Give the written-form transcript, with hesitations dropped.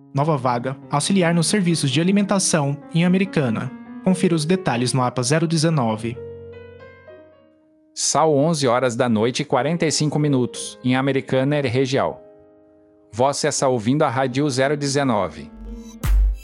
Nova vaga, auxiliar nos serviços de alimentação em Americana. Confira os detalhes no APA 019. Sal 11 horas da noite e 45 minutos, em Americana e região. Você está ouvindo a Rádio 019.